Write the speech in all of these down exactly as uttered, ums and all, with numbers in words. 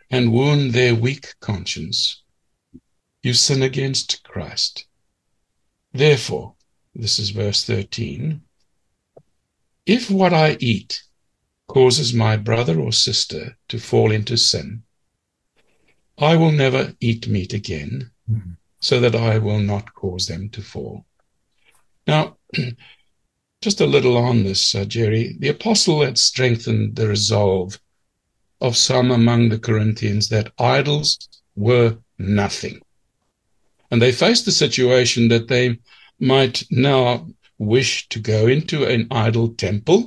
and wound their weak conscience, you sin against Christ. Therefore, this is verse thirteen, if what I eat causes my brother or sister to fall into sin, I will never eat meat again, mm-hmm. so that I will not cause them to fall. Now, just a little on this, uh, Jerry. The apostle had strengthened the resolve of some among the Corinthians that idols were nothing. And they faced the situation that they might now wish to go into an idol temple.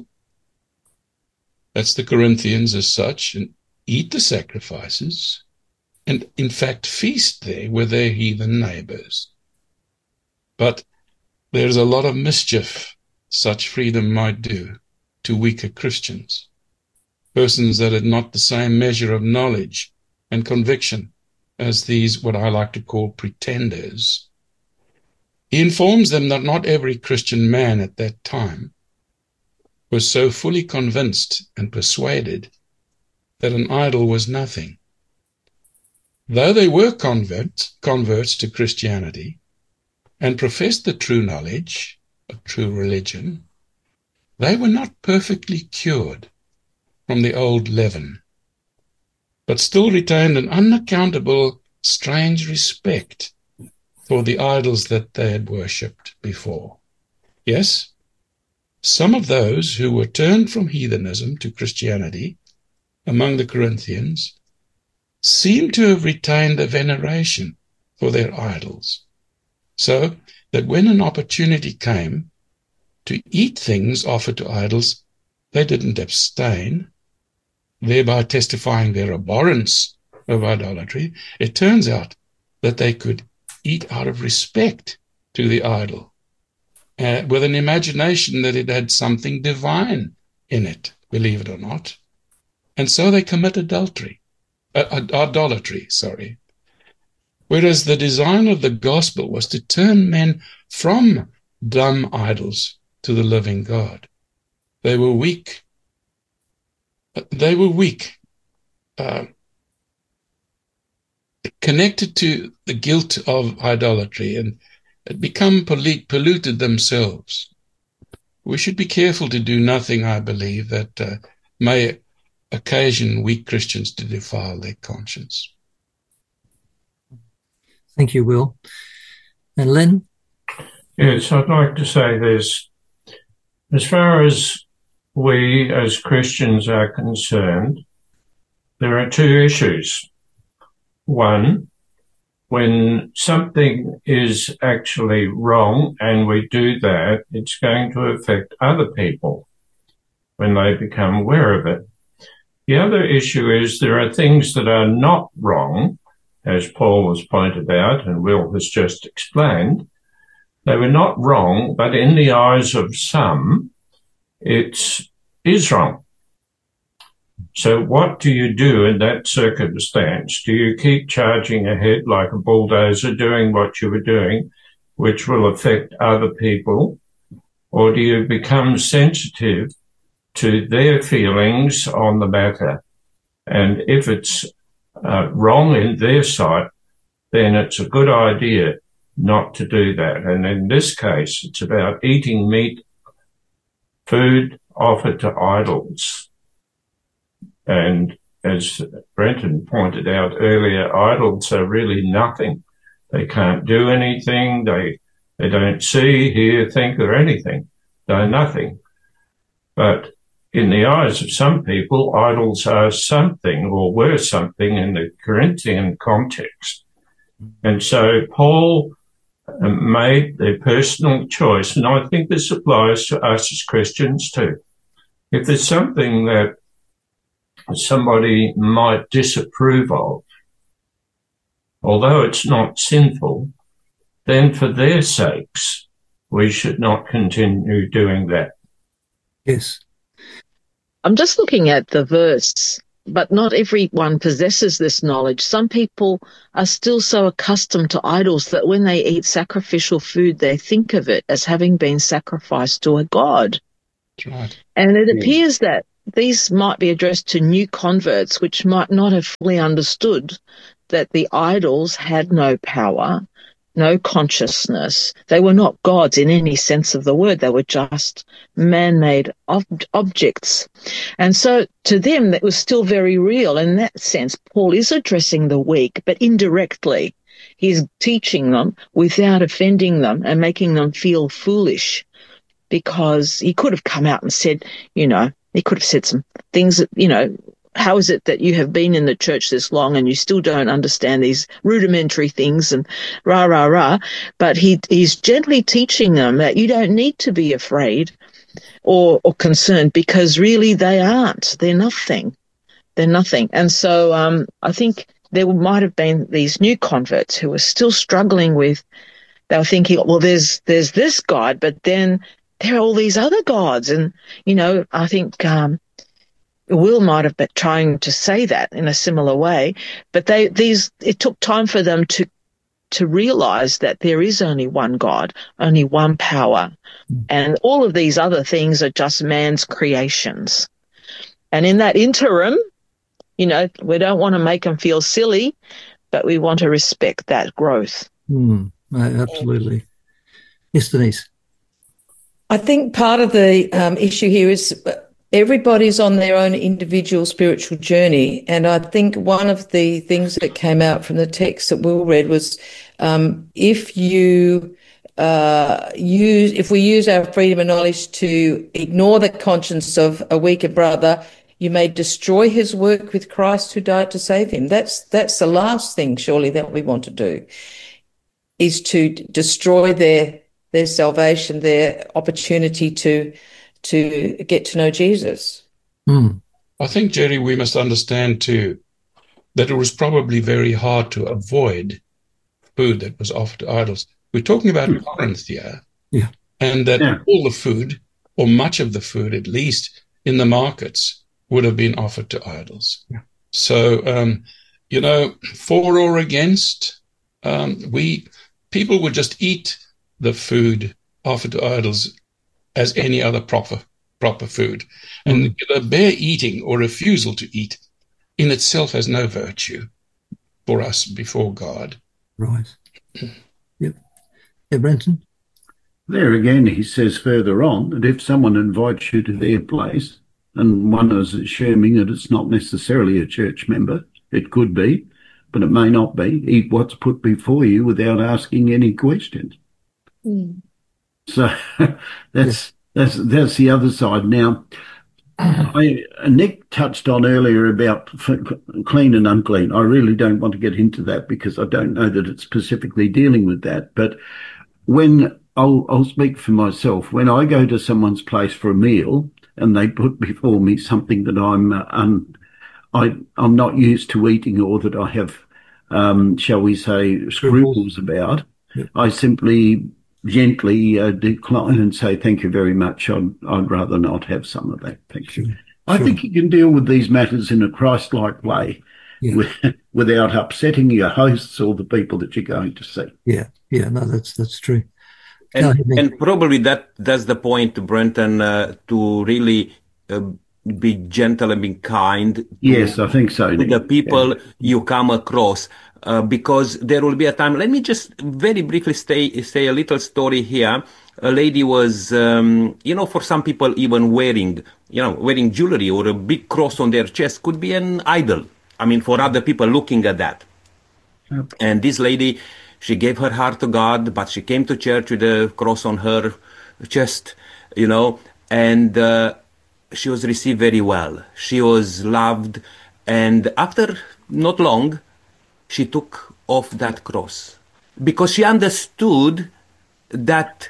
That's the Corinthians as such, and eat the sacrifices, and in fact feast there with their heathen neighbors. But there's a lot of mischief such freedom might do to weaker Christians, persons that had not the same measure of knowledge and conviction as these, what I like to call pretenders. He informs them that not every Christian man at that time was so fully convinced and persuaded that an idol was nothing. Though they were converts, converts to Christianity and professed the true knowledge of true religion, they were not perfectly cured from the old leaven, but still retained an unaccountable, strange respect for the idols that they had worshipped before. Yes, some of those who were turned from heathenism to Christianity among the Corinthians seem to have retained a veneration for their idols, so that when an opportunity came to eat things offered to idols, they didn't abstain, thereby testifying their abhorrence of idolatry. It turns out that they could eat out of respect to the idol, uh, with an imagination that it had something divine in it, believe it or not. And so they commit adultery, uh, idolatry, sorry. Whereas the design of the gospel was to turn men from dumb idols to the living God. They were weak. They were weak, uh, connected to the guilt of idolatry, and had become pollute, polluted themselves. We should be careful to do nothing, I believe, that uh, may occasion weak Christians to defile their conscience. Thank you, Will. And Len? Yes, I'd like to say this. As far as we as Christians are concerned, there are two issues. One, when something is actually wrong and we do that, it's going to affect other people when they become aware of it. The other issue is there are things that are not wrong, as Paul has pointed out and Will has just explained. They were not wrong, but in the eyes of some, it is wrong. So what do you do in that circumstance? Do you keep charging ahead like a bulldozer doing what you were doing, which will affect other people? Or do you become sensitive to their feelings on the matter? And if it's uh, wrong in their sight, then it's a good idea not to do that. And in this case, it's about eating meat, food offered to idols. And as Brenton pointed out earlier, idols are really nothing. They can't do anything. They, they don't see, hear, think, or anything. They're nothing. But in the eyes of some people, idols are something or were something in the Corinthian context. And so Paul made their personal choice, and I think this applies to us as Christians too. If there's something that somebody might disapprove of, although it's not sinful, then for their sakes, we should not continue doing that. Yes. I'm just looking at the verse, but not everyone possesses this knowledge. Some people are still so accustomed to idols that when they eat sacrificial food, they think of it as having been sacrificed to a god. That's right. And it Yeah. appears that these might be addressed to new converts, which might not have fully understood that the idols had no power, no consciousness. They were not gods in any sense of the word. They were just man-made ob- objects. And so to them, that was still very real. In that sense, Paul is addressing the weak, but indirectly. He's teaching them without offending them and making them feel foolish, because he could have come out and said, you know, he could have said some things that, you know, how is it that you have been in the church this long and you still don't understand these rudimentary things and rah, rah, rah. But he he's gently teaching them that you don't need to be afraid or, or concerned, because really they aren't. They're nothing. They're nothing. And so um, I think there might have been these new converts who were still struggling with, they were thinking, well, there's there's this God, but then there are all these other gods. And, you know, I think um, Will might have been trying to say that in a similar way, but they these it took time for them to to realize that there is only one God, only one power, mm. and all of these other things are just man's creations. And in that interim, you know, we don't want to make them feel silly, but we want to respect that growth. Mm, absolutely. Yes, Denise. I think part of the um, issue here is everybody's on their own individual spiritual journey. And I think one of the things that came out from the text that Will read was um, if you uh, use, if we use our freedom of knowledge to ignore the conscience of a weaker brother, you may destroy his work with Christ who died to save him. That's, that's the last thing surely that we want to do, is to destroy their, their salvation, their opportunity to, to get to know Jesus. Mm. I think, Jerry, we must understand too that it was probably very hard to avoid food that was offered to idols. We're talking about mm. Corinth here, yeah. and that yeah. all the food, or much of the food at least, in the markets would have been offered to idols. Yeah. So, um, you know, for or against, um, we people would just eat the food offered to idols as any other proper proper food. And mm. you know, bare eating or refusal to eat in itself has no virtue for us before God. Right. Yep. Yeah, Brenton? There again, he says further on that if someone invites you to their place, and one is assuming that it's not necessarily a church member, it could be, but it may not be, eat what's put before you without asking any questions. Mm. So that's that's that's the other side. Now, I, Nick touched on earlier about clean and unclean. I really don't want to get into that because I don't know that it's specifically dealing with that. But when I'll, I'll speak for myself, when I go to someone's place for a meal and they put before me something that I'm uh, un, I, I'm not used to eating, or that I have, um, shall we say, scruples about, yep. I simply gently uh, decline and say, thank you very much. I'd, I'd rather not have some of that. Thank you. Sure. I think you can deal with these matters in a Christ-like way, yeah. with, without upsetting your hosts or the people that you're going to see. Yeah, yeah, no, that's that's true. And, no, and probably that that's the point, Brenton, uh, to really uh, be gentle and be kind. To, yes, I think so. To the people yeah. you come across. Uh, because there will be a time. Let me just very briefly stay, say a little story here. A lady was, um, you know, for some people even wearing, you know, wearing jewelry or a big cross on their chest could be an idol. I mean, for other people looking at that. Yep. And this lady, she gave her heart to God, but she came to church with a cross on her chest, you know, and uh, she was received very well. She was loved. And after not long, she took off that cross because she understood that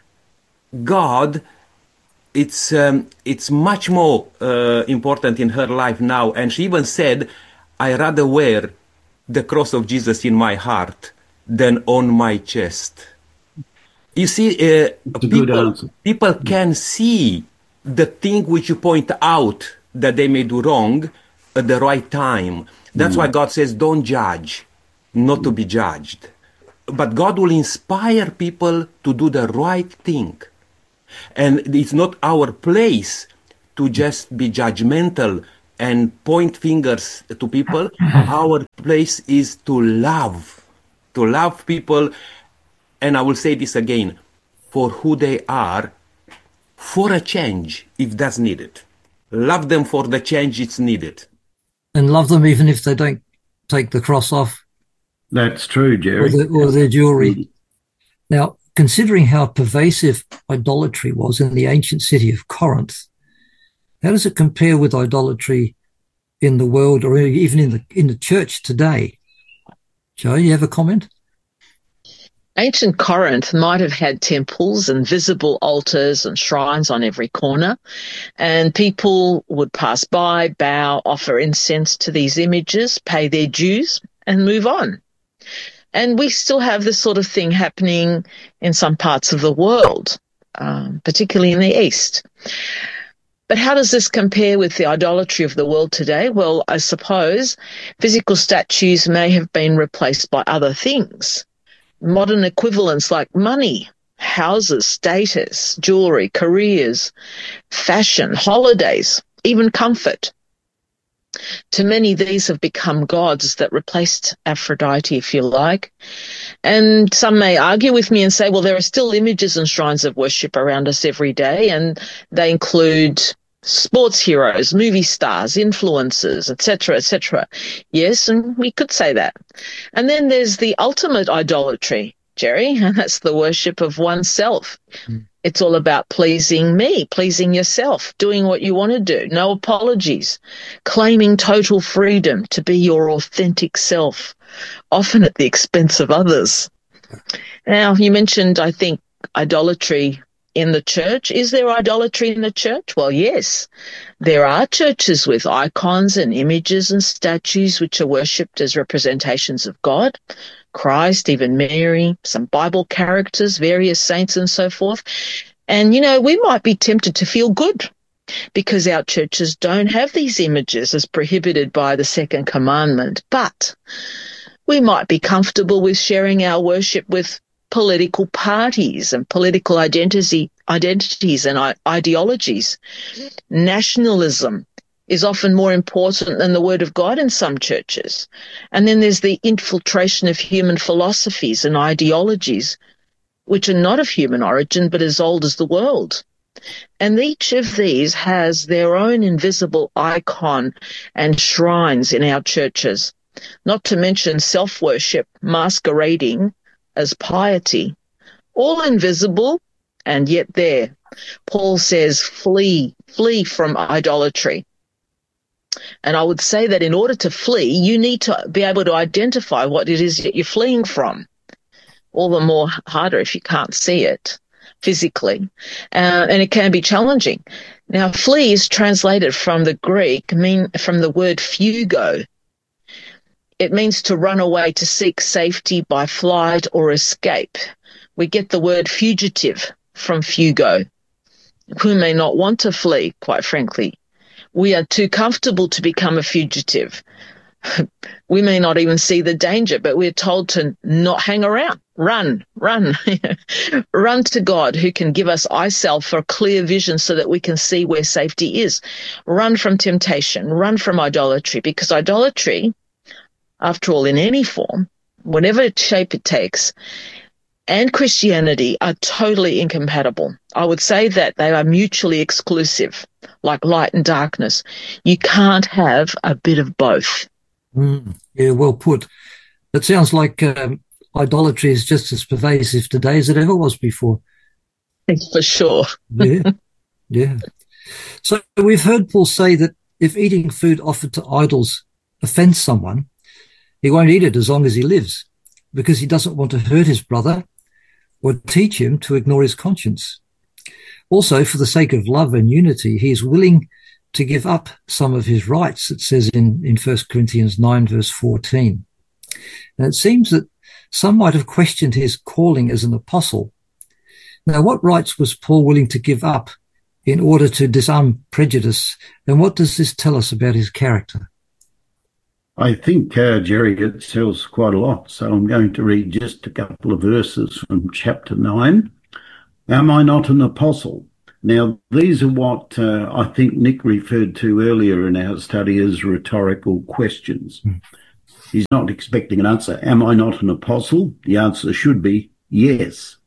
God, it's um, it's much more uh, important in her life now. And she even said, I rather wear the cross of Jesus in my heart than on my chest. You see, uh, people, people can see the thing which you point out that they may do wrong at the right time. That's mm. why God says, don't judge. Not to be judged. But God will inspire people to do the right thing. And it's not our place to just be judgmental and point fingers to people. Our place is to love, to love people. And I will say this again, for who they are, for a change, if that's needed. Love them for the change it's needed. And love them even if they don't take the cross off. That's true, Jerry. Or, the, or their jewelry. Now, considering how pervasive idolatry was in the ancient city of Corinth, how does it compare with idolatry in the world or even in the in the church today? Joe, you have a comment? Ancient Corinth might have had temples and visible altars and shrines on every corner, and people would pass by, bow, offer incense to these images, pay their dues, and move on. And we still have this sort of thing happening in some parts of the world, um, particularly in the East. But how does this compare with the idolatry of the world today? Well, I suppose physical statues may have been replaced by other things. Modern equivalents like money, houses, status, jewelry, careers, fashion, holidays, even comfort. To many, these have become gods that replaced Aphrodite, if you like. And some may argue with me and say, well, there are still images and shrines of worship around us every day, and they include sports heroes, movie stars, influencers, et cetera, et cetera. Yes, and we could say that. And then there's the ultimate idolatry, Jerry, and that's the worship of oneself. Mm. It's all about pleasing me, pleasing yourself, doing what you want to do, no apologies, claiming total freedom to be your authentic self, often at the expense of others. Now, you mentioned, I think, idolatry in the church. Is there idolatry in the church? Well, yes. There are churches with icons and images and statues which are worshipped as representations of God, Christ, even Mary, some Bible characters, various saints and so forth. And, you know, we might be tempted to feel good because our churches don't have these images as prohibited by the second commandment. But we might be comfortable with sharing our worship with political parties and political identity, identities and I- ideologies. Nationalism is often more important than the word of God in some churches. And then there's the infiltration of human philosophies and ideologies, which are not of human origin, but as old as the world. And each of these has their own invisible icon and shrines in our churches, not to mention self-worship masquerading as piety, all invisible and yet there. Paul says, flee, flee from idolatry. And I would say that in order to flee, you need to be able to identify what it is that you're fleeing from. All the more harder if you can't see it physically. Uh, and it can be challenging. Now, flee is translated from the Greek, mean from the word fugo. It means to run away, to seek safety by flight or escape. We get the word fugitive from fugo. We may not want to flee, quite frankly. We are too comfortable to become a fugitive. We may not even see the danger, but we're told to not hang around. Run, run. Run to God, who can give us eyesight for clear vision so that we can see where safety is. Run from temptation, run from idolatry, because idolatry, after all, in any form, whatever shape it takes, and Christianity are totally incompatible. I would say that they are mutually exclusive, like light and darkness. You can't have a bit of both. Mm, yeah, well put. It sounds like um, idolatry is just as pervasive today as it ever was before. For sure. Yeah, yeah. So we've heard Paul say that if eating food offered to idols offends someone, he won't eat it as long as he lives, because he doesn't want to hurt his brother or teach him to ignore his conscience. Also, for the sake of love and unity, he is willing to give up some of his rights, it says in, in First Corinthians nine, verse fourteen. And it seems that some might have questioned his calling as an apostle. Now, what rights was Paul willing to give up in order to disarm prejudice, and what does this tell us about his character? I think, uh, Jerry, it tells quite a lot. So I'm going to read just a couple of verses from chapter nine. Am I not an apostle? Now, these are what uh, I think Nick referred to earlier in our study as rhetorical questions. Mm. He's not expecting an answer. Am I not an apostle? The answer should be yes.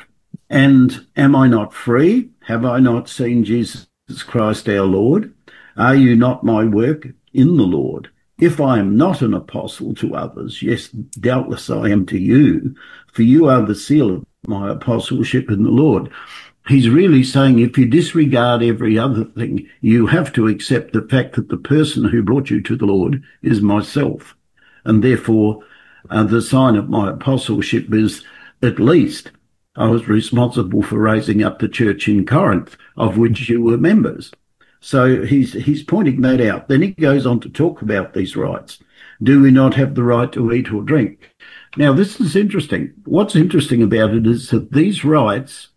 And am I not free? Have I not seen Jesus Christ our Lord? Are you not my work in the Lord? If I am not an apostle to others, yes, doubtless I am to you, for you are the seal of my apostleship in the Lord. He's really saying if you disregard every other thing, you have to accept the fact that the person who brought you to the Lord is myself. And therefore, uh, the sign of my apostleship is at least I was responsible for raising up the church in Corinth, of which you were members. So he's he's pointing that out. Then he goes on to talk about these rights. Do we not have the right to eat or drink? Now, this is interesting. What's interesting about it is that these rights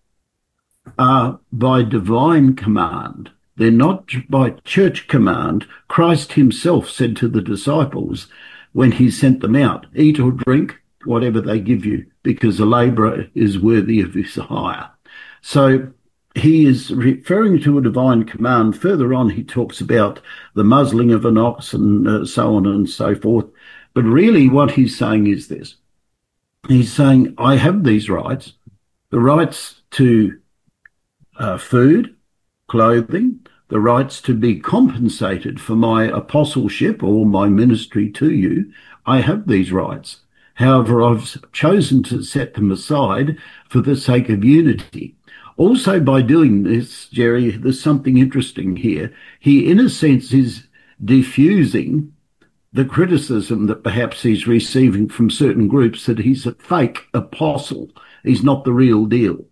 are by divine command. They're not by church command. Christ himself said to the disciples when he sent them out, eat or drink, whatever they give you, because a labourer is worthy of his hire. So he is referring to a divine command. Further on, he talks about the muzzling of an ox and uh, so on and so forth. But really what he's saying is this. He's saying, I have these rights, the rights to uh, food, clothing, the rights to be compensated for my apostleship or my ministry to you. I have these rights. However, I've chosen to set them aside for the sake of unity. Also, by doing this, Jerry, there's something interesting here. He, in a sense, is diffusing the criticism that perhaps he's receiving from certain groups that he's a fake apostle. He's not the real deal.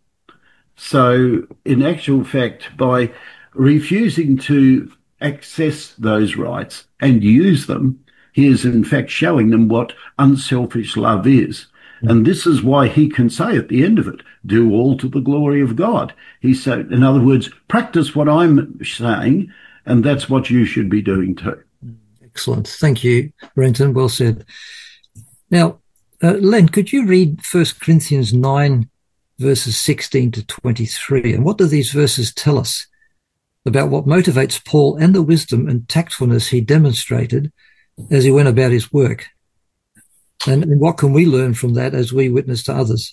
So, in actual fact, by refusing to access those rights and use them, he is in fact showing them what unselfish love is. And this is why he can say at the end of it, do all to the glory of God. He said, in other words, practice what I'm saying, and that's what you should be doing too. Excellent. Thank you, Brenton. Well said. Now, uh, Len, could you read First Corinthians nine, verses sixteen to twenty-three? And what do these verses tell us about what motivates Paul and the wisdom and tactfulness he demonstrated as he went about his work? And, and what can we learn from that as we witness to others?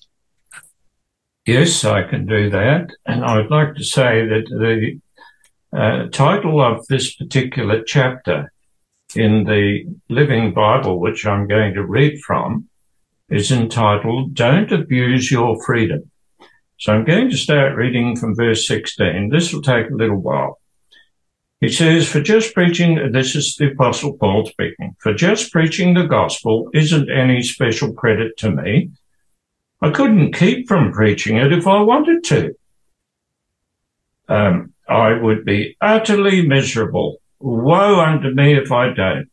Yes, I can do that. And I'd like to say that the uh, title of this particular chapter in the Living Bible, which I'm going to read from, is entitled, Don't Abuse Your Freedom. So I'm going to start reading from verse sixteen. This will take a little while. He says, for just preaching, this is the Apostle Paul speaking, for just preaching the gospel isn't any special credit to me. I couldn't keep from preaching it if I wanted to. Um, I would be utterly miserable. Woe unto me if I don't.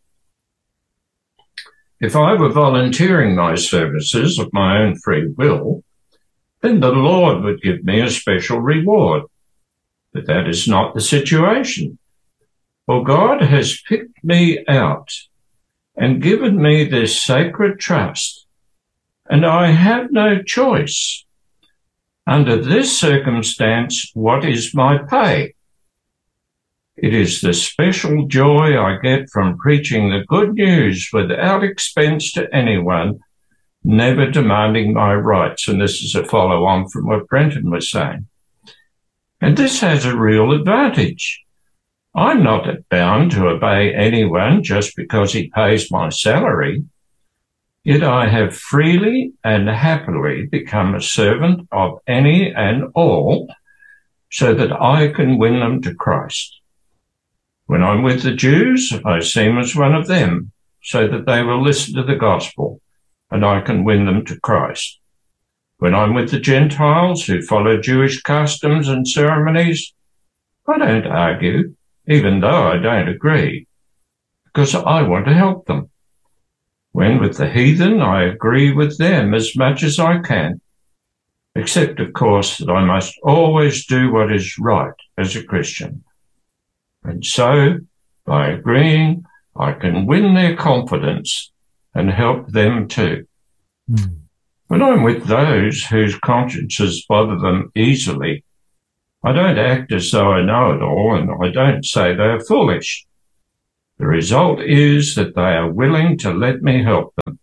If I were volunteering my services of my own free will, then the Lord would give me a special reward. But that is not the situation. For God has picked me out and given me this sacred trust, and I have no choice. Under this circumstance, what is my pay? It is the special joy I get from preaching the good news without expense to anyone, never demanding my rights. And this is a follow-on from what Brenton was saying. And this has a real advantage. I'm not bound to obey anyone just because he pays my salary. Yet I have freely and happily become a servant of any and all so that I can win them to Christ. When I'm with the Jews, I seem as one of them so that they will listen to the gospel and I can win them to Christ. When I'm with the Gentiles who follow Jewish customs and ceremonies, I don't argue, even though I don't agree, because I want to help them. When with the heathen, I agree with them as much as I can, except, of course, that I must always do what is right as a Christian. And so, by agreeing, I can win their confidence and help them too. Mm. When I'm with those whose consciences bother them easily, I don't act as though I know it all, and I don't say they are foolish. The result is that they are willing to let me help them.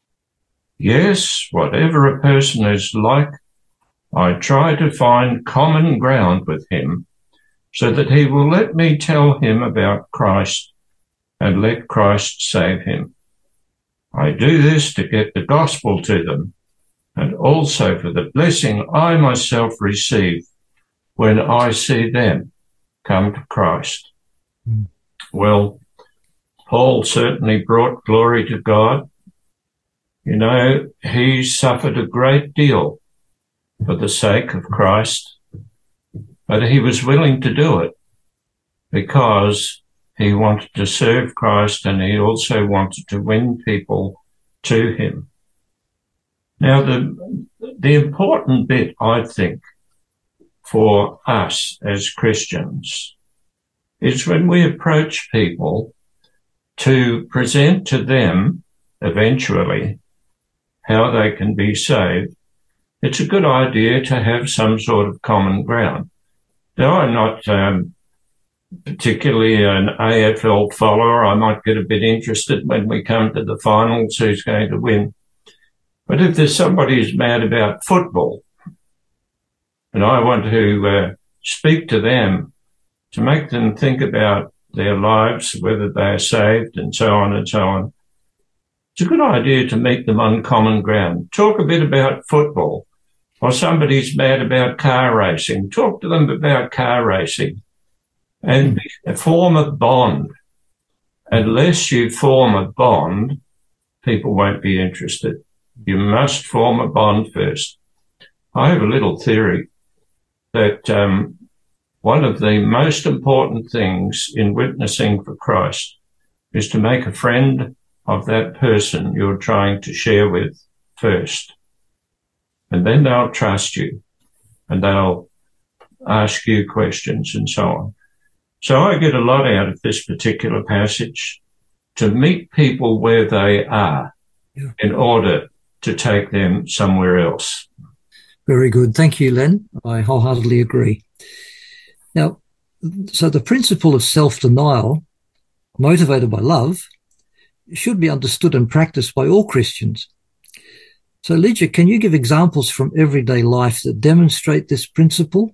Yes, whatever a person is like, I try to find common ground with him so that he will let me tell him about Christ and let Christ save him. I do this to get the gospel to them and also for the blessing I myself receive when I see them come to Christ. Mm. Well, Paul certainly brought glory to God. You know, he suffered a great deal for the sake of Christ, but he was willing to do it because he wanted to serve Christ and he also wanted to win people to him. Now, the, the important bit, I think, for us as Christians is when we approach people to present to them eventually how they can be saved, it's a good idea to have some sort of common ground. Now, I'm not um, particularly an A F L follower. I might get a bit interested when we come to the finals, who's going to win. But if there's somebody who's mad about football, and I want to uh, speak to them to make them think about their lives, whether they are saved and so on and so on, it's a good idea to meet them on common ground. Talk a bit about football. Or somebody's mad about car racing. Talk to them about car racing and form a bond. Unless you form a bond, people won't be interested. You must form a bond first. I have a little theory that um, one of the most important things in witnessing for Christ is to make a friend of that person you're trying to share with first. And then they'll trust you and they'll ask you questions and so on. So I get a lot out of this particular passage, to meet people where they are yeah. in order to take them somewhere else. Very good. Thank you, Len. I wholeheartedly agree. Now, so the principle of self-denial, motivated by love, should be understood and practiced by all Christians. So, Lydia, can you give examples from everyday life that demonstrate this principle?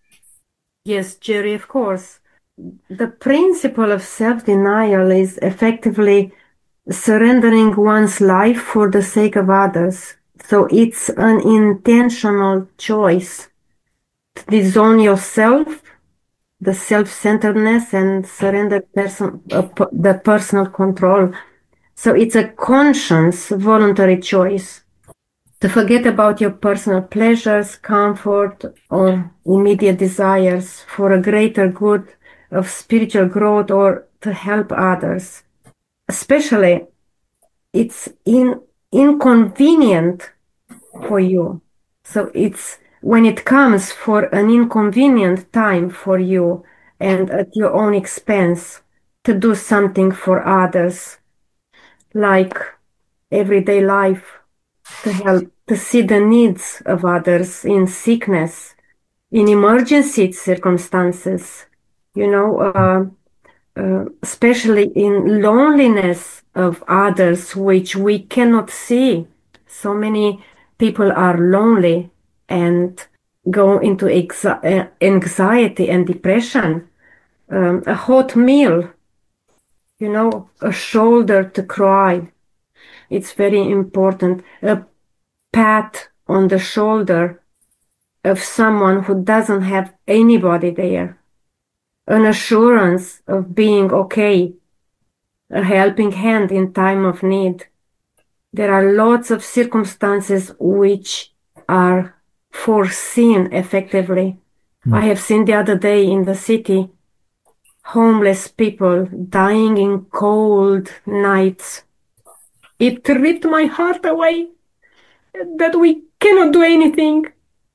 Yes, Jerry, of course. The principle of self-denial is effectively surrendering one's life for the sake of others. So it's an intentional choice to disown yourself, the self-centeredness, and surrender person, uh, the personal control. So it's a conscious, voluntary choice to forget about your personal pleasures, comfort, or immediate desires for a greater good of spiritual growth or to help others. Especially, it's in, inconvenient for you. So it's when it comes for an inconvenient time for you and at your own expense to do something for others, like everyday life, to help to see the needs of others in sickness, in emergency circumstances, you know, uh, uh, especially in loneliness of others, which we cannot see. So many people are lonely and go into exi- anxiety and depression. Um, a hot meal, you know, a shoulder to cry. It's very important. A pat on the shoulder of someone who doesn't have anybody there. An assurance of being okay. A helping hand in time of need. There are lots of circumstances which are foreseen effectively. Mm. I have seen the other day in the city homeless people dying in cold nights. It ripped my heart away that we cannot do anything.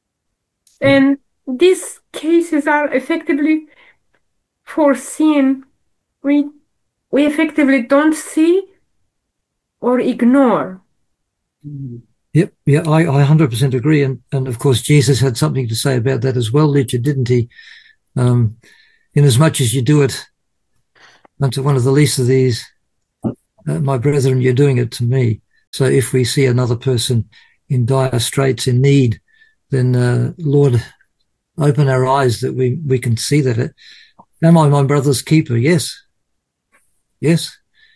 And these cases are effectively foreseen. We, we effectively don't see or ignore. Yep, yeah, I, I one hundred percent agree. And, and of course, Jesus had something to say about that as well, Richard, didn't he? Um, in as much as you do it unto one of the least of these, uh, my brethren, you're doing it to me. So if we see another person in dire straits, in need, then, uh, Lord, open our eyes that we, we can see that. It, am I my brother's keeper? Yes. Yes.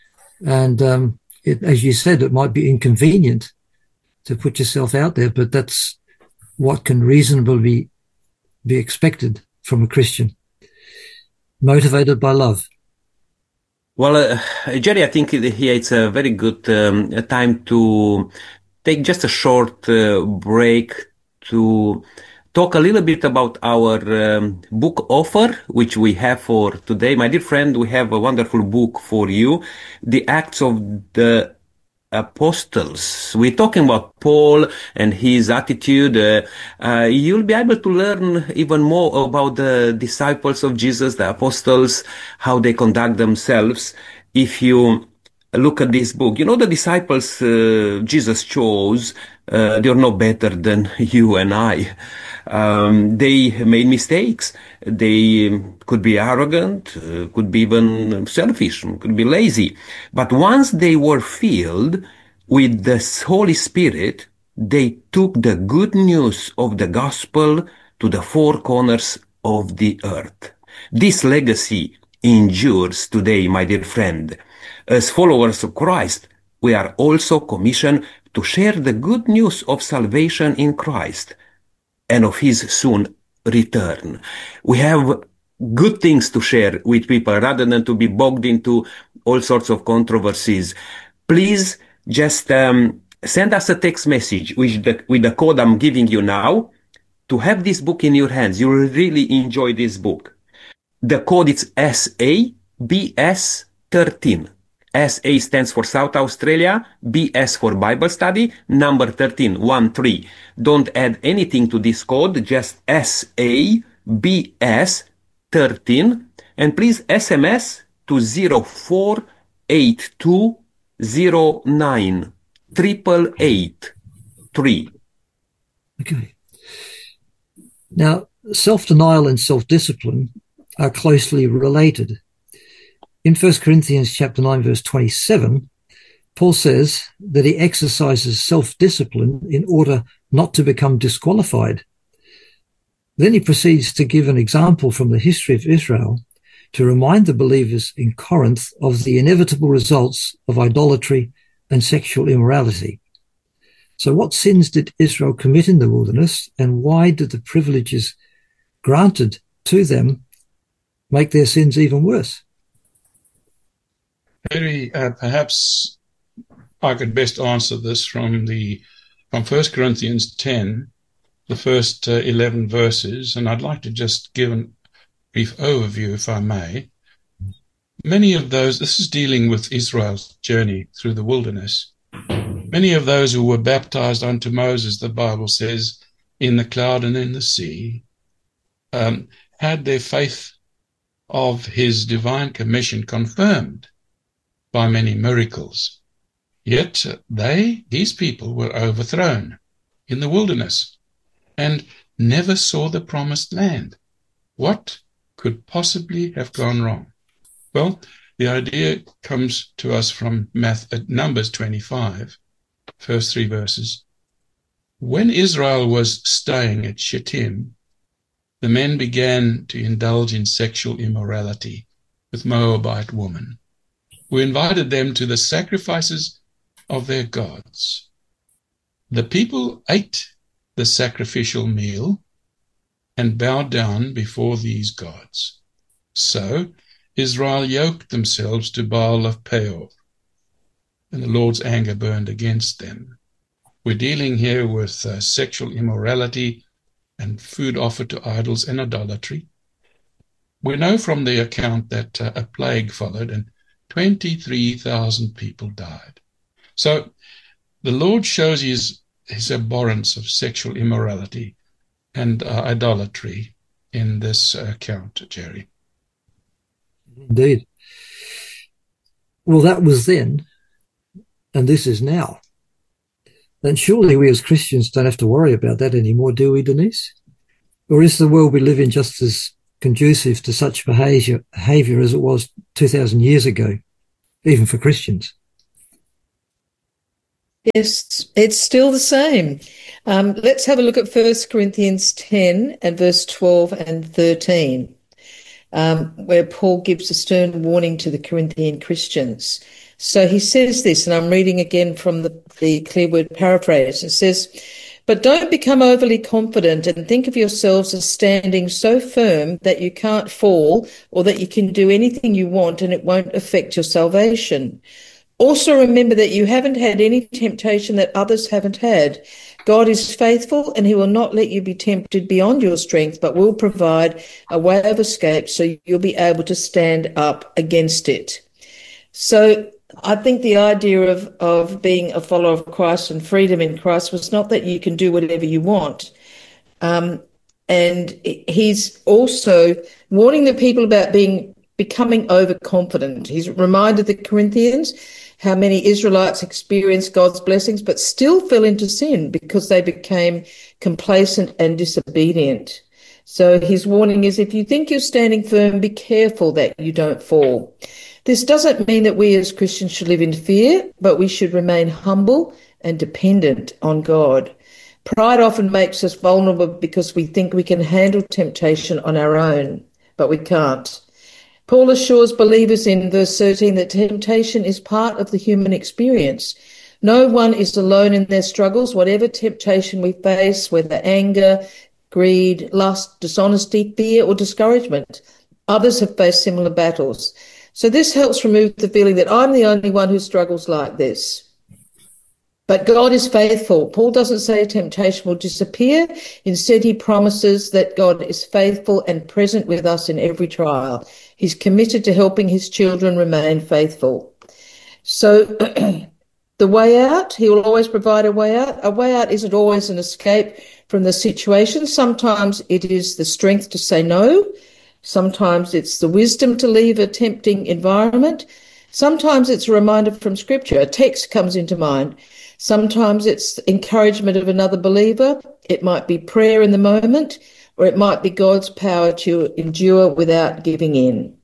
And um, it, as you said, it might be inconvenient to put yourself out there, but that's what can reasonably be, be expected from a Christian, motivated by love. Well, uh, Jerry, I think here it's a very good um, time to take just a short uh, break to talk a little bit about our um, book offer, which we have for today. My dear friend, we have a wonderful book for you, The Acts of the Apostles. We're talking about Paul and his attitude. Uh, uh, you'll be able to learn even more about the disciples of Jesus, the apostles, how they conduct themselves. If you look at this book, you know, the disciples uh, Jesus chose, uh, they're no better than you and I. Um, they made mistakes. They could be arrogant, uh, could be even selfish, could be lazy. But once they were filled with the Holy Spirit, they took the good news of the gospel to the four corners of the earth. This legacy endures today, my dear friend. As followers of Christ, we are also commissioned to share the good news of salvation in Christ and of his soon return. We have good things to share with people rather than to be bogged into all sorts of controversies. Please just um, send us a text message with the, with the code I'm giving you now to have this book in your hands. You will really enjoy this book. The code is S A B S thirteen. S A stands for South Australia, B S for Bible Study, number thirteen, one three. Don't add anything to this code, just S A B S thirteen, and please S M S to zero four eight two zero nine triple eight three. Okay. Now, self-denial and self-discipline are closely related. In First Corinthians chapter nine, verse twenty-seven, Paul says that he exercises self-discipline in order not to become disqualified. Then he proceeds to give an example from the history of Israel to remind the believers in Corinth of the inevitable results of idolatry and sexual immorality. So what sins did Israel commit in the wilderness, and why did the privileges granted to them make their sins even worse? Very, uh, perhaps I could best answer this from the from First Corinthians ten, the first uh, eleven verses, and I'd like to just give a brief overview, if I may. Many of those, this is dealing with Israel's journey through the wilderness. Many of those who were baptized unto Moses, the Bible says, in the cloud and in the sea, um, had their faith of his divine commission confirmed by many miracles. Yet they, these people, were overthrown in the wilderness and never saw the promised land. What could possibly have gone wrong? Well, the idea comes to us from Math, uh, Numbers twenty-five, first three verses. When Israel was staying at Shittim, the men began to indulge in sexual immorality with Moabite women, who invited them to the sacrifices of their gods. The people ate the sacrificial meal and bowed down before these gods. So Israel yoked themselves to Baal of Peor, and the Lord's anger burned against them. We're dealing here with uh, sexual immorality and food offered to idols and idolatry. We know from the account that uh, a plague followed and twenty-three thousand people died. So the Lord shows his, his abhorrence of sexual immorality and uh, idolatry in this account, Jerry. Indeed. Well, that was then, and this is now. then surely we as Christians don't have to worry about that anymore, do we, Denise? Or is the world we live in just as conducive to such behavior, behavior as it was two thousand years ago, even for Christians? Yes, it's still the same. Um, let's have a look at First Corinthians ten and verse twelve and thirteen, um, where Paul gives a stern warning to the Corinthian Christians. So he says this, and I'm reading again from the, the Clear Word paraphrase. It says, "But don't become overly confident and think of yourselves as standing so firm that you can't fall or that you can do anything you want and it won't affect your salvation. Also remember that you haven't had any temptation that others haven't had. God is faithful and he will not let you be tempted beyond your strength, but will provide a way of escape so you'll be able to stand up against it." So I think the idea of, of being a follower of Christ and freedom in Christ was not that you can do whatever you want. Um, and he's also warning the people about being becoming overconfident. He's reminded the Corinthians how many Israelites experienced God's blessings but still fell into sin because they became complacent and disobedient. So his warning is, if you think you're standing firm, be careful that you don't fall. This doesn't mean that we as Christians should live in fear, but we should remain humble and dependent on God. Pride often makes us vulnerable because we think we can handle temptation on our own, but we can't. Paul assures believers in verse thirteen that temptation is part of the human experience. No one is alone in their struggles. Whatever temptation we face, whether anger, greed, lust, dishonesty, fear, or discouragement, others have faced similar battles. So this helps remove the feeling that I'm the only one who struggles like this. But God is faithful. Paul doesn't say temptation will disappear. Instead, he promises that God is faithful and present with us in every trial. He's committed to helping his children remain faithful. So the way out, he will always provide a way out. A way out isn't always an escape from the situation. Sometimes it is the strength to say no. Sometimes it's the wisdom to leave a tempting environment. Sometimes it's a reminder from Scripture. A text comes into mind. Sometimes it's encouragement of another believer. It might be prayer in the moment, or it might be God's power to endure without giving in.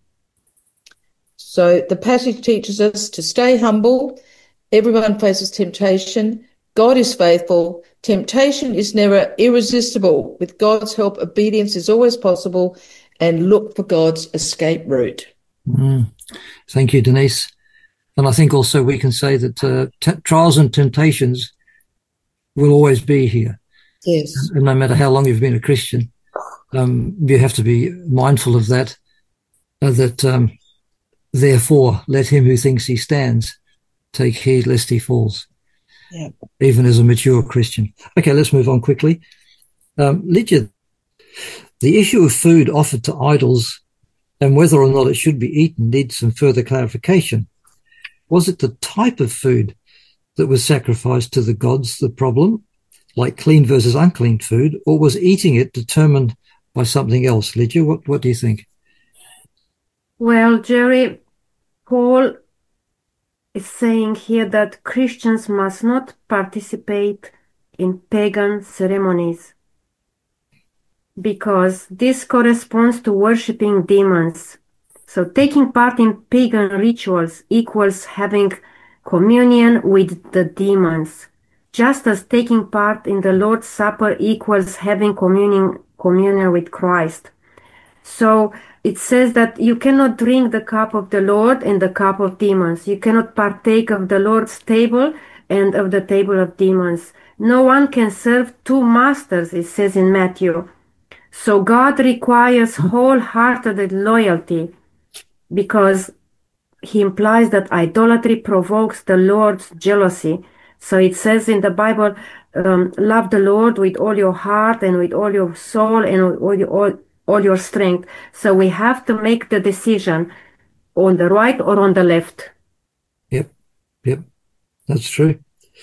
So the passage teaches us to stay humble. Everyone faces temptation. God is faithful. Temptation is never irresistible. With God's help, obedience is always possible, and look for God's escape route. Mm. Thank you, Denise. And I think also we can say that uh, t- trials and temptations will always be here. Yes. And no matter how long you've been a Christian, um, you have to be mindful of that, uh, that um, therefore let him who thinks he stands take heed lest he falls, yeah. Even as a mature Christian. Okay, let's move on quickly. Um, Lydia, the issue of food offered to idols and whether or not it should be eaten needs some further clarification. Was it the type of food that was sacrificed to the gods the problem, like clean versus unclean food, or was eating it determined by something else? Lydia, what, what do you think? Well, Jerry, Paul is saying here that Christians must not participate in pagan ceremonies, because this corresponds to worshipping demons. So taking part in pagan rituals equals having communion with the demons, just as taking part in the Lord's Supper equals having communion, communion with Christ. So it says that you cannot drink the cup of the Lord and the cup of demons. You cannot partake of the Lord's table and of the table of demons. No one can serve two masters, it says in Matthew. So God requires wholehearted loyalty, because he implies that idolatry provokes the Lord's jealousy. So it says in the Bible, um, love the Lord with all your heart and with all your soul and with all your, all, all your strength. So we have to make the decision on the right or on the left. Yep, yep, that's true.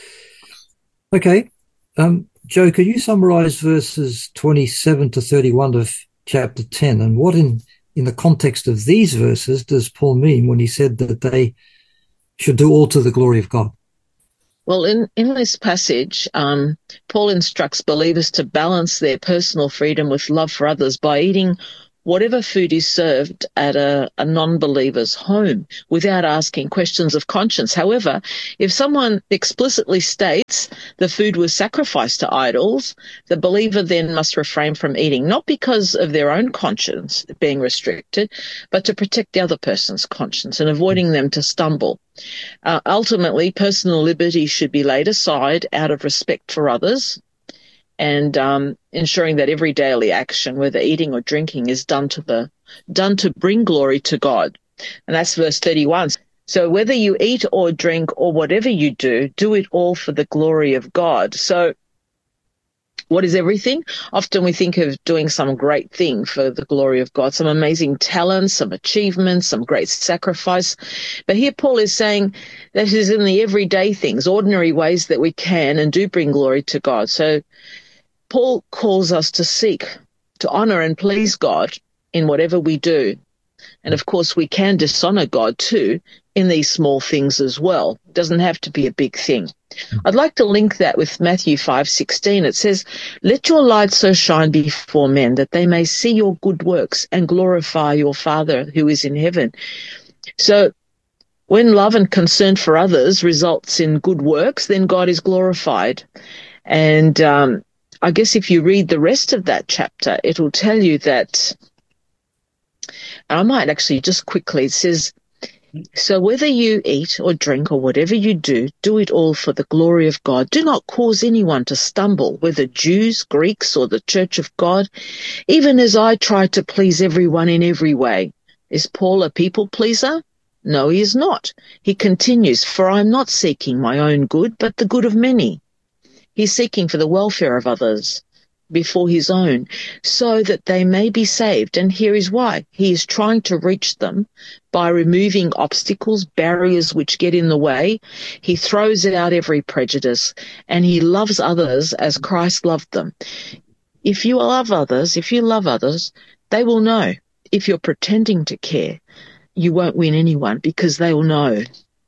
Okay, um, Joe, could you summarize verses twenty-seven to thirty-one of chapter ten, and what in In the context of these verses does Paul mean when he said that they should do all to the glory of God? Well, in, in this passage, um, Paul instructs believers to balance their personal freedom with love for others by eating whatever food is served at a, a non-believer's home without asking questions of conscience. However, if someone explicitly states the food was sacrificed to idols, the believer then must refrain from eating, not because of their own conscience being restricted, but to protect the other person's conscience and avoiding them to stumble. Uh, ultimately, personal liberty should be laid aside out of respect for others, and um, ensuring that every daily action, whether eating or drinking, is done to the done to bring glory to God. And that's verse thirty-one. So whether you eat or drink or whatever you do, do it all for the glory of God. So what is everything? Often we think of doing some great thing for the glory of God, some amazing talent, some achievements, some great sacrifice. But here Paul is saying that it is in the everyday things, ordinary ways that we can and do bring glory to God. So Paul calls us to seek, to honor and please God in whatever we do. And of course, we can dishonor God too in these small things as well. It doesn't have to be a big thing. I'd like to link that with Matthew five sixteen. It says, "Let your light so shine before men that they may see your good works and glorify your Father who is in heaven." So when love and concern for others results in good works, then God is glorified. And um, I guess if you read the rest of that chapter, it'll tell you that, and I might actually just quickly, it says, "So whether you eat or drink or whatever you do, do it all for the glory of God. Do not cause anyone to stumble, whether Jews, Greeks, or the church of God, even as I try to please everyone in every way." Is Paul a people pleaser? No, he is not. He continues, "For I am not seeking my own good, but the good of many." He's seeking for the welfare of others before his own, so that they may be saved. And here is why. He is trying to reach them by removing obstacles, barriers which get in the way. He throws out every prejudice, and he loves others as Christ loved them. If you love others, if you love others, they will know. If you're pretending to care, you won't win anyone because they will know.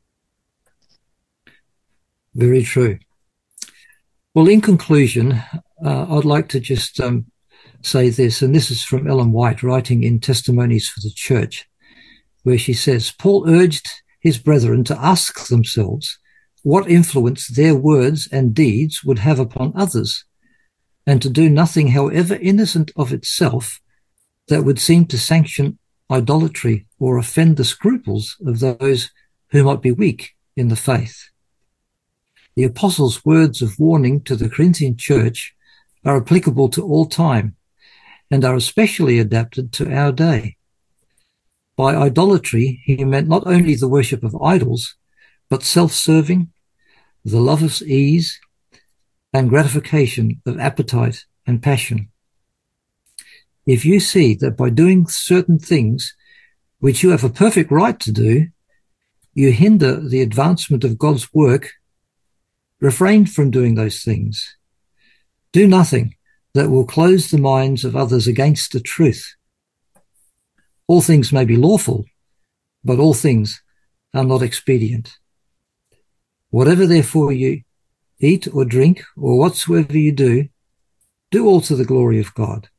Very true. Well, in conclusion, uh, I'd like to just um, say this, and this is from Ellen White, writing in Testimonies for the Church, where she says, "Paul urged his brethren to ask themselves what influence their words and deeds would have upon others, and to do nothing, however innocent of itself, that would seem to sanction idolatry or offend the scruples of those who might be weak in the faith." The Apostles' words of warning to the Corinthian church are applicable to all time and are especially adapted to our day. By idolatry, he meant not only the worship of idols, but self-serving, the love of ease, and gratification of appetite and passion. If you see that by doing certain things which you have a perfect right to do, you hinder the advancement of God's work, refrain from doing those things. Do nothing that will close the minds of others against the truth. All things may be lawful, but all things are not expedient. Whatever therefore you eat or drink, or whatsoever you do, do all to the glory of God.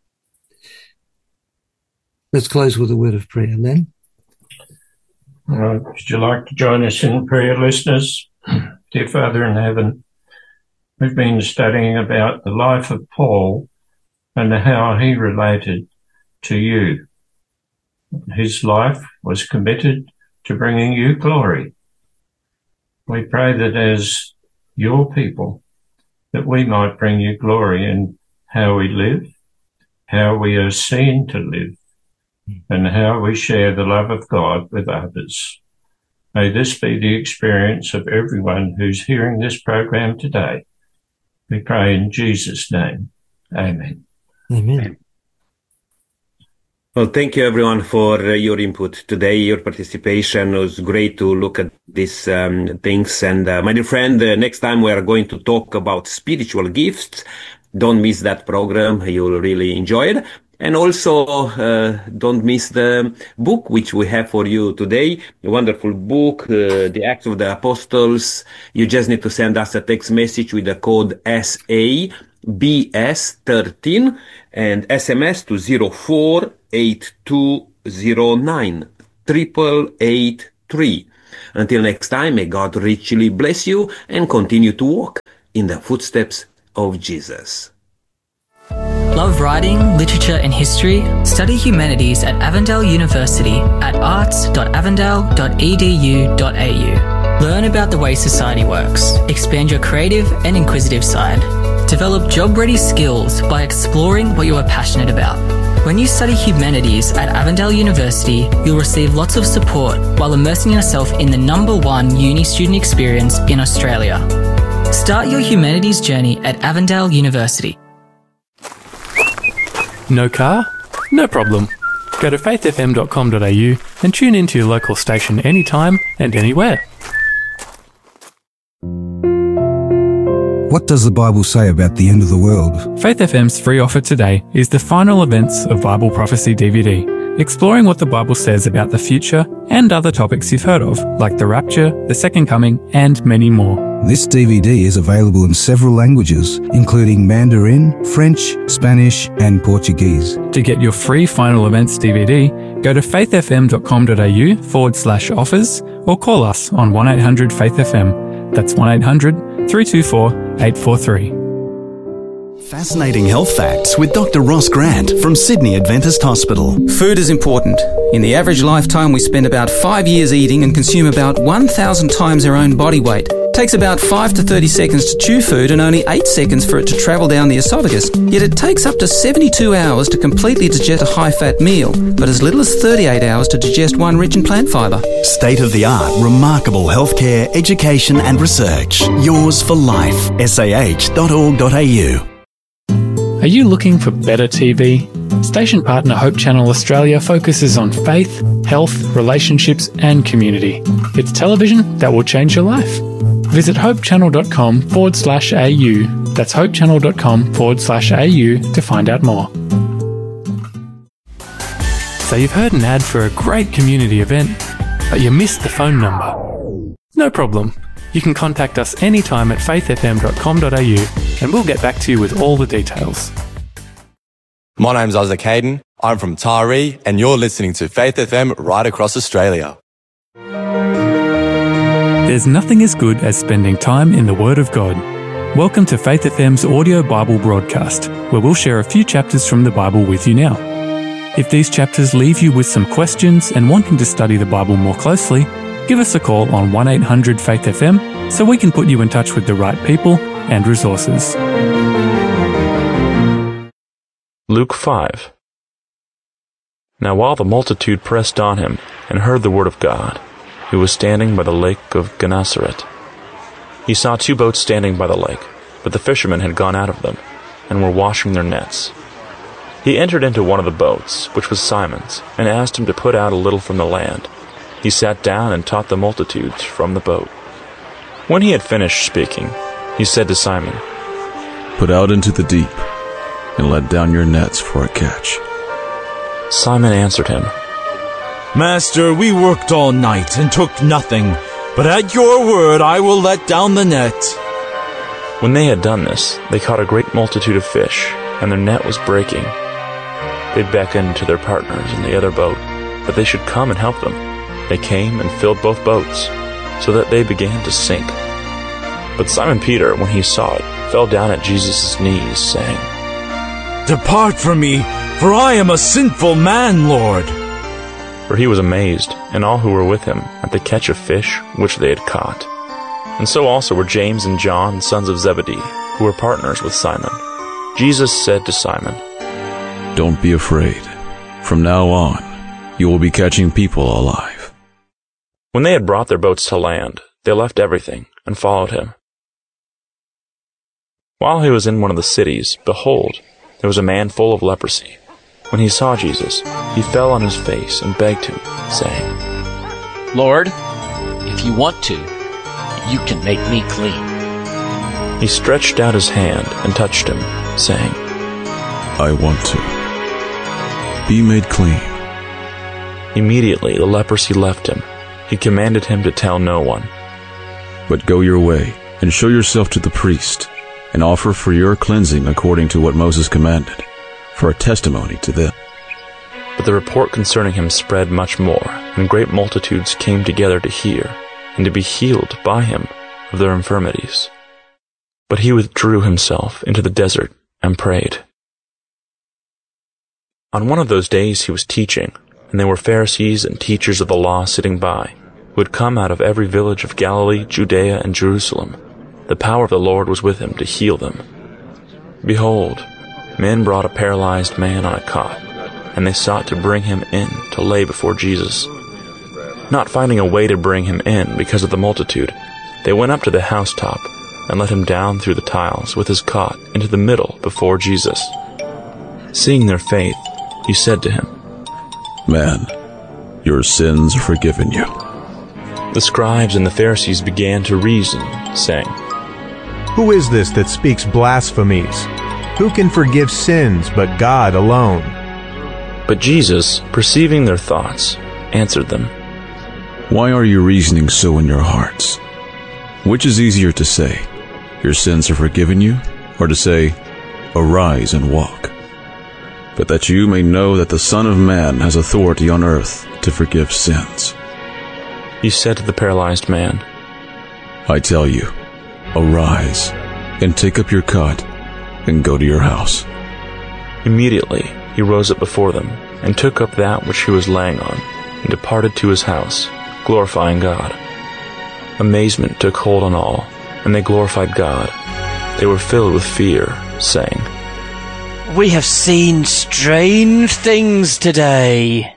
Let's close with a word of prayer, Len. Uh, would you like to join us in prayer, listeners? Dear Father in heaven, we've been studying about the life of Paul and how he related to you. His life was committed to bringing you glory. We pray that as your people, that we might bring you glory in how we live, how we are seen to live, and how we share the love of God with others. May this be the experience of everyone who's hearing this program today. We pray in Jesus' name. Amen. Amen. Well, thank you everyone for uh, your input today, your participation. It was great to look at these um, things. And uh, my dear friend, uh, next time we are going to talk about spiritual gifts. Don't miss that program. You'll really enjoy it. And also, uh, don't miss the book which we have for you today. A wonderful book, uh, The Acts of the Apostles. You just need to send us a text message with the code S A B S thirteen and S M S to zero four eight two zero nine triple eight three. Until next time, may God richly bless you and continue to walk in the footsteps of Jesus. Love writing, literature and history? Study humanities at Avondale University at arts dot avondale dot e d u dot a u. Learn about the way society works. Expand your creative and inquisitive side. Develop job-ready skills by exploring what you are passionate about. When you study humanities at Avondale University, you'll receive lots of support while immersing yourself in the number one uni student experience in Australia. Start your humanities journey at Avondale University. No car? No problem. Go to faith f m dot com dot a u and tune into your local station anytime and anywhere. What does the Bible say about the end of the world? Faith F M's free offer today is the Final Events of Bible Prophecy D V D, exploring what the Bible says about the future and other topics you've heard of, like the rapture, the second coming, and many more. This D V D is available in several languages, including Mandarin, French, Spanish, and Portuguese. To get your free Final Events D V D, go to faith f m dot com dot a u forward slash offers or call us on one eight hundred faith F M. That's one eight hundred three two four eight four three. Fascinating health facts with Doctor Ross Grant from Sydney Adventist Hospital. Food is important. In the average lifetime, we spend about five years eating and consume about one thousand times our own body weight. It takes about five to thirty seconds to chew food and only eight seconds for it to travel down the esophagus. Yet it takes up to seventy-two hours to completely digest a high-fat meal, but as little as thirty-eight hours to digest one rich in plant fibre. State-of-the-art, remarkable healthcare, education and research. Yours for life. s a h dot org dot a u. Are you looking for better T V? Station partner Hope Channel Australia focuses on faith, health, relationships and community. It's television that will change your life. Visit hopechannel.com forward slash AU. That's hopechannel.com forward slash AU to find out more. So you've heard an ad for a great community event, but you missed the phone number. No problem. You can contact us anytime at faith f m dot com dot a u and we'll get back to you with all the details. My name's Isaac Hayden. I'm from Taree and you're listening to Faith F M right across Australia. There's nothing as good as spending time in the Word of God. Welcome to Faith F M's audio Bible broadcast, where we'll share a few chapters from the Bible with you now. If these chapters leave you with some questions and wanting to study the Bible more closely, give us a call on one eight hundred faith F M so we can put you in touch with the right people and resources. Luke five. Now while the multitude pressed on him and heard the word of God, he was standing by the lake of Gennesaret. He saw two boats standing by the lake, but the fishermen had gone out of them and were washing their nets. He entered into one of the boats, which was Simon's, and asked him to put out a little from the land. He sat down and taught the multitudes from the boat. When he had finished speaking, he said to Simon, "Put out into the deep, and let down your nets for a catch." Simon answered him, "Master, we worked all night and took nothing, but at your word I will let down the net." When they had done this, they caught a great multitude of fish, and their net was breaking. They beckoned to their partners in the other boat that they should come and help them. They came and filled both boats, so that they began to sink. But Simon Peter, when he saw it, fell down at Jesus' knees, saying, "Depart from me, for I am a sinful man, Lord." For he was amazed, and all who were with him, at the catch of fish which they had caught. And so also were James and John, sons of Zebedee, who were partners with Simon. Jesus said to Simon, "Don't be afraid. From now on, you will be catching people alive." When they had brought their boats to land, they left everything and followed him. While he was in one of the cities, behold, there was a man full of leprosy. When he saw Jesus, he fell on his face and begged him, saying, "Lord, if you want to, you can make me clean." He stretched out his hand and touched him, saying, "I want to." be made clean." Immediately the leprosy left him. He commanded him to tell no one. "But go your way, and show yourself to the priest, and offer for your cleansing according to what Moses commanded, for a testimony to them." But the report concerning him spread much more, and great multitudes came together to hear, and to be healed by him of their infirmities. But he withdrew himself into the desert and prayed. On one of those days he was teaching, and there were Pharisees and teachers of the law sitting by, who had come out of every village of Galilee, Judea, and Jerusalem. The power of the Lord was with him to heal them. Behold, men brought a paralyzed man on a cot, and they sought to bring him in to lay before Jesus. Not finding a way to bring him in because of the multitude, they went up to the housetop and let him down through the tiles with his cot into the middle before Jesus. Seeing their faith, he said to him, "Man, your sins are forgiven you." The scribes and the Pharisees began to reason, saying, "Who is this that speaks blasphemies? Who can forgive sins but God alone?" But Jesus, perceiving their thoughts, answered them, "Why are you reasoning so in your hearts? Which is easier to say, 'Your sins are forgiven you,' or to say, 'Arise and walk'? But that you may know that the Son of Man has authority on earth to forgive sins." He said to the paralyzed man, "I tell you, arise and take up your cot and go to your house." Immediately he rose up before them and took up that which he was laying on and departed to his house, glorifying God. Amazement took hold on all, and they glorified God. They were filled with fear, saying, "We have seen strange things today."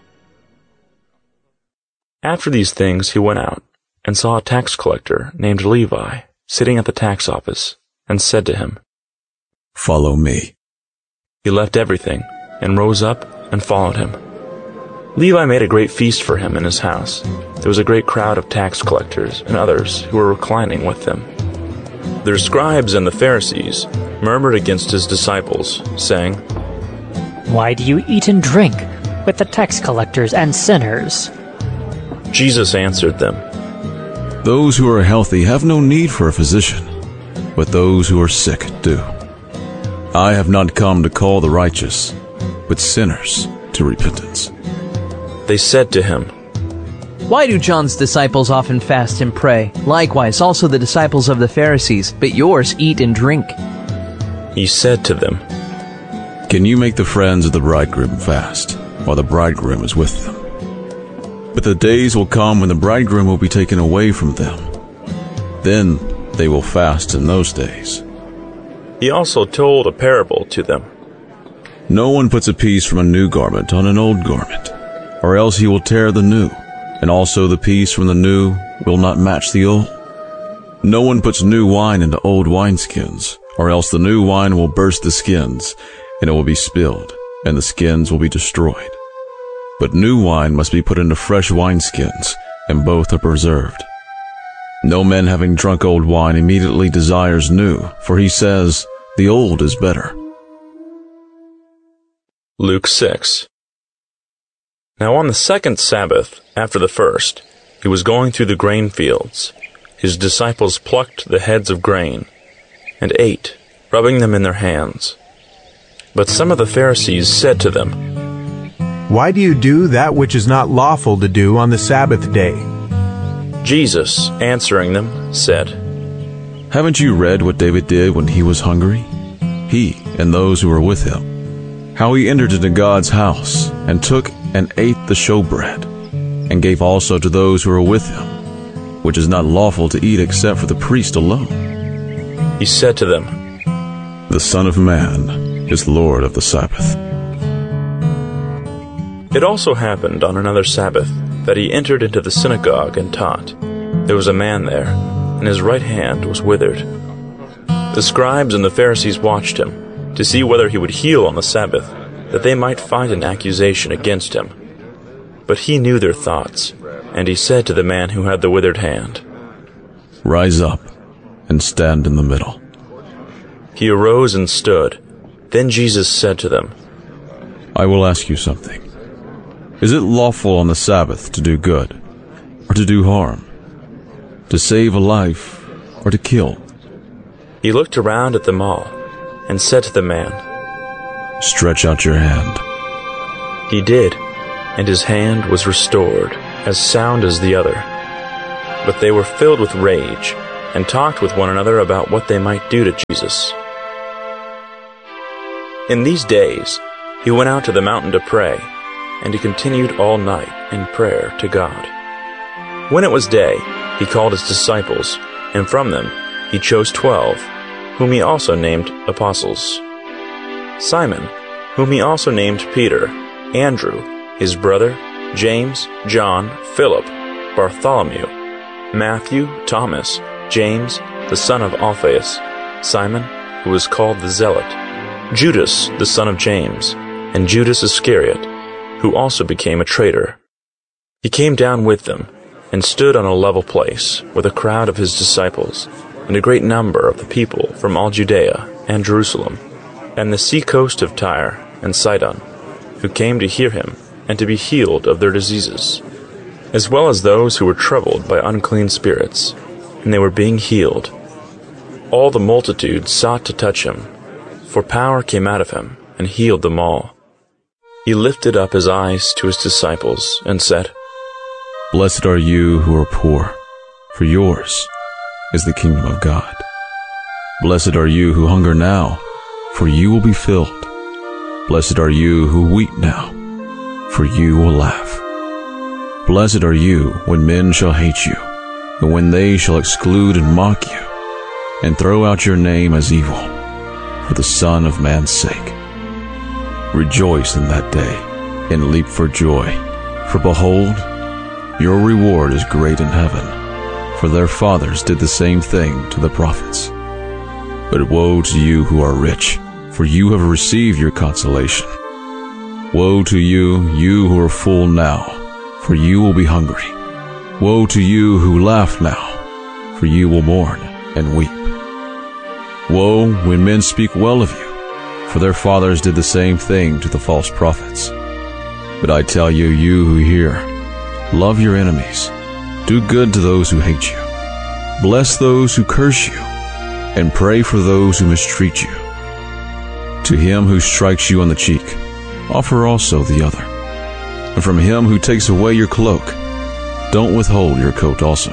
After these things he went out, and saw a tax collector named Levi sitting at the tax office, and said to him, "Follow me." He left everything, and rose up and followed him. Levi made a great feast for him in his house. There was a great crowd of tax collectors and others who were reclining with them. The scribes and the Pharisees murmured against his disciples, saying, "Why do you eat and drink with the tax collectors and sinners?" Jesus answered them, "Those who are healthy have no need for a physician, but those who are sick do. I have not come to call the righteous, but sinners to repentance." They said to him, "Why do John's disciples often fast and pray? Likewise also the disciples of the Pharisees, but yours eat and drink." He said to them, "Can you make the friends of the bridegroom fast, while the bridegroom is with them? But the days will come when the bridegroom will be taken away from them. Then they will fast in those days." He also told a parable to them. "No one puts a piece from a new garment on an old garment, or else he will tear the new, and also the piece from the new will not match the old. No one puts new wine into old wineskins, or else the new wine will burst the skins, and it will be spilled, and the skins will be destroyed. But new wine must be put into fresh wineskins, and both are preserved. No man having drunk old wine immediately desires new, for he says, 'The old is better.'" Luke six. Now on the second Sabbath, after the first, he was going through the grain fields. His disciples plucked the heads of grain, and ate, rubbing them in their hands. But some of the Pharisees said to them, "Why do you do that which is not lawful to do on the Sabbath day?" Jesus, answering them, said, "Haven't you read what David did when he was hungry? He and those who were with him. How he entered into God's house, and took and ate the showbread, and gave also to those who were with him, which is not lawful to eat except for the priest alone." He said to them, "The Son of Man is Lord of the Sabbath." It also happened on another Sabbath that he entered into the synagogue and taught. There was a man there, and his right hand was withered. The scribes and the Pharisees watched him, to see whether he would heal on the Sabbath, that they might find an accusation against him. But he knew their thoughts, and he said to the man who had the withered hand, "Rise up and stand in the middle." He arose and stood. Then Jesus said to them, I will ask you something. Is it lawful on the Sabbath to do good, or to do harm? To save a life, or to kill? He looked around at them all, and said to the man, Stretch out your hand. He did, and his hand was restored, as sound as the other. But they were filled with rage, and talked with one another about what they might do to Jesus. In these days, he went out to the mountain to pray, and he continued all night in prayer to God. When it was day, he called his disciples, and from them he chose twelve, whom he also named apostles. Simon, whom he also named Peter, Andrew, his brother, James, John, Philip, Bartholomew, Matthew, Thomas, James, the son of Alphaeus, Simon, who was called the Zealot, Judas, the son of James, and Judas Iscariot, who also became a traitor. He came down with them, and stood on a level place with a crowd of his disciples, and a great number of the people from all Judea and Jerusalem, and the sea coast of Tyre and Sidon, who came to hear him and to be healed of their diseases, as well as those who were troubled by unclean spirits, and they were being healed. All the multitude sought to touch him, for power came out of him and healed them all. He lifted up his eyes to his disciples and said, Blessed are you who are poor, for yours is the kingdom of God. Blessed are you who hunger now, for you will be filled. Blessed are you who weep now, for you will laugh. Blessed are you when men shall hate you, and when they shall exclude and mock you, and throw out your name as evil, for the Son of Man's sake. Rejoice in that day, and leap for joy, for behold, your reward is great in heaven, for their fathers did the same thing to the prophets. But woe to you who are rich, for you have received your consolation. Woe to you, you who are full now, for you will be hungry. Woe to you who laugh now, for you will mourn and weep. Woe when men speak well of you, for their fathers did the same thing to the false prophets. But I tell you, you who hear, love your enemies, do good to those who hate you, bless those who curse you, and pray for those who mistreat you. To him who strikes you on the cheek, offer also the other. And from him who takes away your cloak, don't withhold your coat also.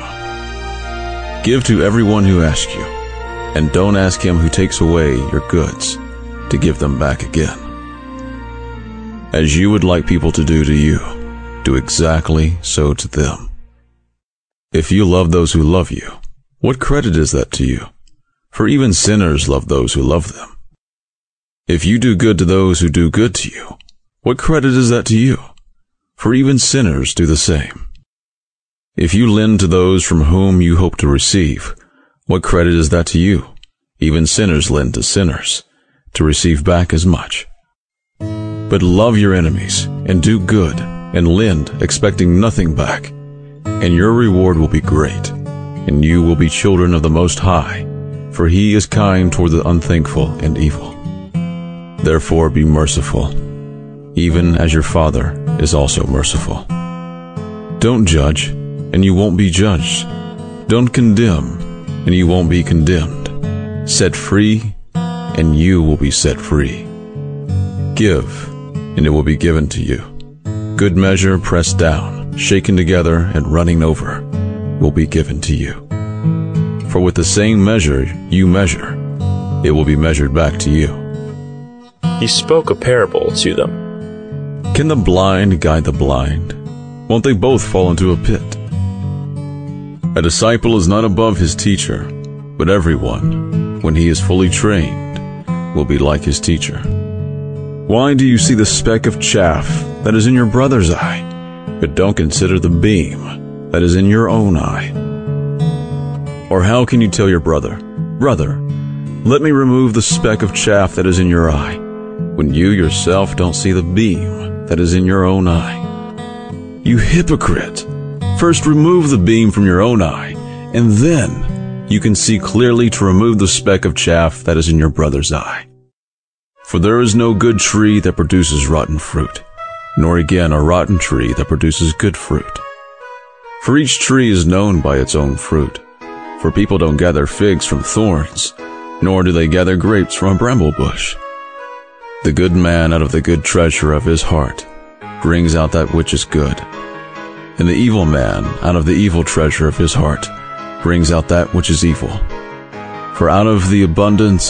Give to everyone who asks you, and don't ask him who takes away your goods to give them back again. As you would like people to do to you, do exactly so to them. If you love those who love you, what credit is that to you? For even sinners love those who love them. If you do good to those who do good to you, what credit is that to you? For even sinners do the same. If you lend to those from whom you hope to receive, what credit is that to you? Even sinners lend to sinners, to receive back as much. But love your enemies, and do good, and lend, expecting nothing back, and your reward will be great, and you will be children of the Most High, for he is kind toward the unthankful and evil. Therefore be merciful, even as your Father is also merciful. Don't judge, and you won't be judged. Don't condemn, and you won't be condemned. Set free, and you will be set free. Give, and it will be given to you. Good measure, pressed down, shaken together, and running over, will be given to you. For with the same measure you measure, it will be measured back to you. He spoke a parable to them. Can the blind guide the blind? Won't they both fall into a pit? A disciple is not above his teacher, but everyone, when he is fully trained, will be like his teacher. Why do you see the speck of chaff that is in your brother's eye, but don't consider the beam that is in your own eye? Or how can you tell your brother, Brother, let me remove the speck of chaff that is in your eye, when you yourself don't see the beam that is in your own eye? You hypocrite! First remove the beam from your own eye, and then you can see clearly to remove the speck of chaff that is in your brother's eye. For there is no good tree that produces rotten fruit, nor again a rotten tree that produces good fruit. For each tree is known by its own fruit. For people don't gather figs from thorns, nor do they gather grapes from a bramble bush. The good man out of the good treasure of his heart brings out that which is good, and the evil man out of the evil treasure of his heart brings out that which is evil. For out of the abundance